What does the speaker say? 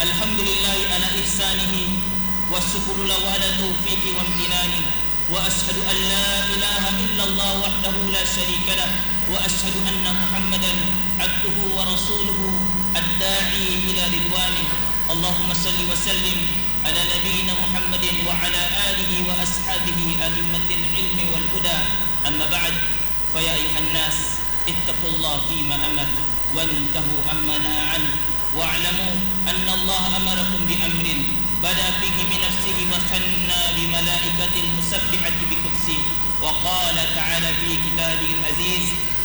الحمد لله على إحسانه والشكر له على توفيقه وامتنانه، وأشهد أن لا إله إلا الله وحده لا شريك له، وأشهد أن محمدا عبده ورسوله الداعي إلى رضوانه. اللهم صل وسلم على نبينا محمد وعلى آله وأصحابه أئمة العلم والهدى. أما بعد، فيا أيها الناس اتقوا الله فيما أمر وانتهوا عما نهى عنه، واعلموا أن الله أمركم بأمر بدأ فيه بنفسه وثنى بملائكة المسبحة بقدسه، وقال تعالى في كتابه العزيز: